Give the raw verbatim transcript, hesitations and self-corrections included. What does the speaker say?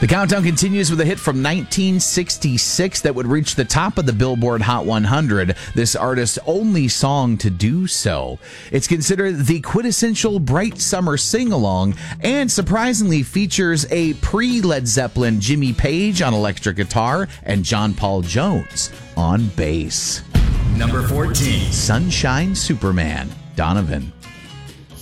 The countdown continues with a hit from nineteen sixty-six that would reach the top of the Billboard Hot one hundred, this artist's only song to do so. It's considered the quintessential bright summer sing-along and surprisingly features a pre-Led Zeppelin Jimmy Page on electric guitar and John Paul Jones on bass. Number fourteen. Sunshine Superman, Donovan.